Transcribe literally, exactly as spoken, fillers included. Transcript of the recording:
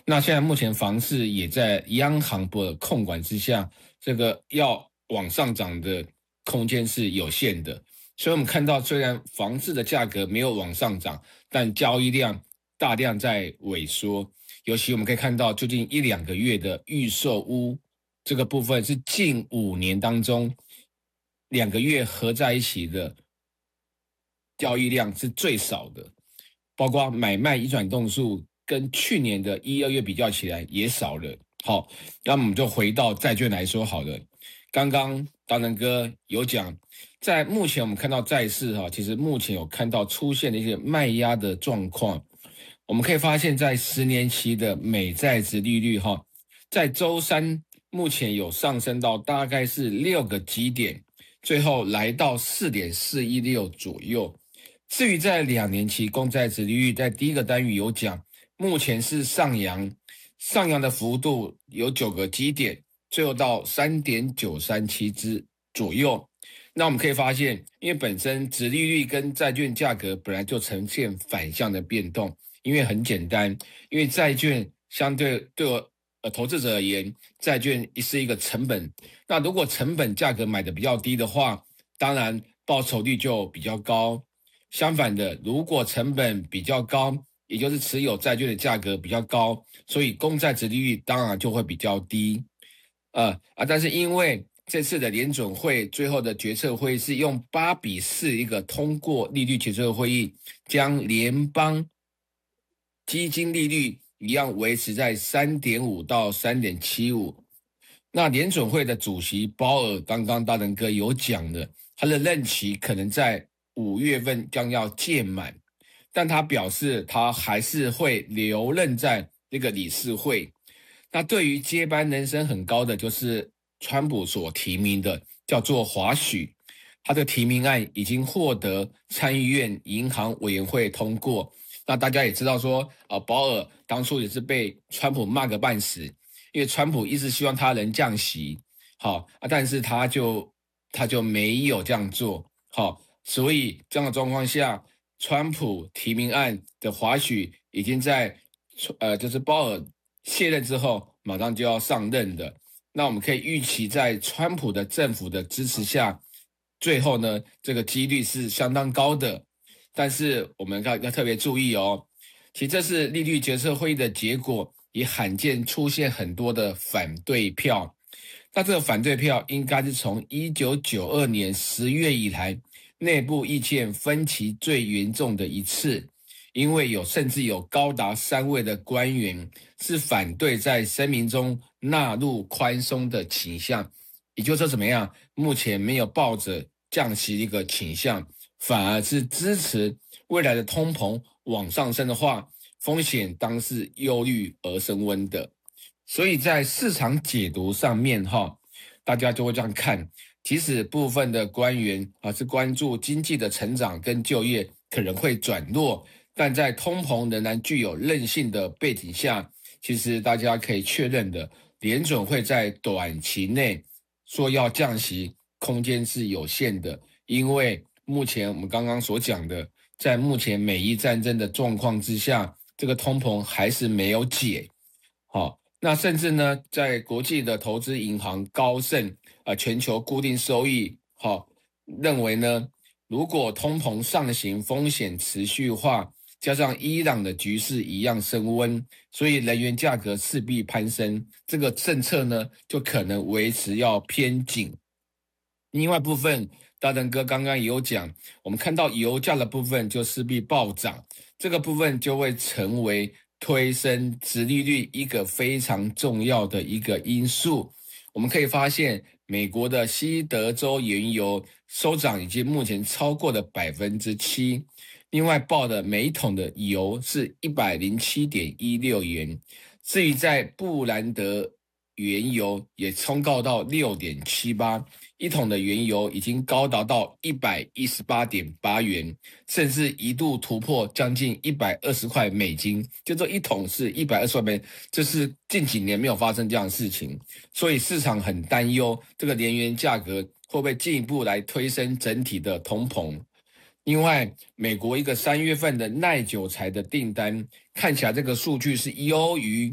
那现在目前房市也在央行的控管之下，这个要往上涨的空间是有限的。所以我们看到，虽然房市的价格没有往上涨，但交易量大量在萎缩。尤其我们可以看到，最近一两个月的预售屋这个部分是近五年当中两个月合在一起的交易量是最少的，包括买卖移转栋数跟去年的一二月比较起来也少了。好，那我们就回到债券来说好了。刚刚达人哥有讲，在目前我们看到债市哈，其实目前有看到出现的一些卖压的状况。我们可以发现，在十年期的美债殖利率哈，在周三目前有上升到大概是六个基点，最后来到 四点四一六 左右。至于在两年期公债殖利率，在第一个单元有讲，目前是上扬，上扬的幅度有九个基点，最后到 三点九三七 之左右。那我们可以发现，因为本身殖利率跟债券价格本来就呈现反向的变动，因为很简单，因为债券相对对我呃投资者而言，债券是一个成本。那如果成本价格买的比较低的话，当然报酬率就比较高。相反的，如果成本比较高，也就是持有债券的价格比较高，所以公债殖利率当然就会比较低。呃啊，但是因为这次的联准会最后的决策会议是用八比四一个通过利率决策会议，将联邦基金利率一样维持在 三点五 到 三点七五。那联准会的主席鲍尔刚刚大人哥有讲了，他的任期可能在五月份将要届满，但他表示他还是会留任在这个理事会。那对于接班人声很高的就是川普所提名的，叫做华许，他的提名案已经获得参议院银行委员会通过。那大家也知道说，啊，鲍尔当初也是被川普骂个半死，因为川普一直希望他能降息，好啊，但是他就他就没有这样做，好。所以这样的状况下，川普提名案的华许已经在呃，就是鲍尔卸任之后，马上就要上任的。那我们可以预期，在川普的政府的支持下，最后呢，这个几率是相当高的。但是我们要要特别注意哦，其实这是利率决策会议的结果，也罕见出现很多的反对票。那这个反对票应该是从一九九二年十月以来，内部意见分歧最严重的一次，因为有甚至有高达三位的官员是反对在声明中纳入宽松的倾向，也就是说怎么样，目前没有抱着降息的一个倾向，反而是支持未来的通膨往上升的话，风险当是忧虑而升温的。所以在市场解读上面哈，大家就会这样看，即使部分的官员啊是关注经济的成长跟就业可能会转弱，但在通膨仍然具有韧性的背景下，其实大家可以确认的，联准会在短期内说要降息空间是有限的，因为目前我们刚刚所讲的，在目前美伊战争的状况之下，这个通膨还是没有解。好，那甚至呢，在国际的投资银行高盛啊、呃，全球固定收益好认为呢，如果通膨上行风险持续化，加上伊朗的局势一样升温，所以能源价格势必攀升，这个政策呢就可能维持要偏紧。另外部分，大人哥刚刚也有讲，我们看到油价的部分就势必暴涨，这个部分就会成为推升殖利率一个非常重要的一个因素。我们可以发现，美国的西德州原油收涨已经目前超过了 百分之七， 另外报的每桶的油是 一百零七点一六元，至于在布兰德原油也冲高到 六点七八，一桶的原油已经高达到 一百一十八点八元，甚至一度突破将近一百二十块美金，就这一桶是一百二十块美金，这是近几年没有发生这样的事情，所以市场很担忧这个能源价格会不会进一步来推升整体的通膨。另外，美国一个三月份的耐久材的订单看起来这个数据是优于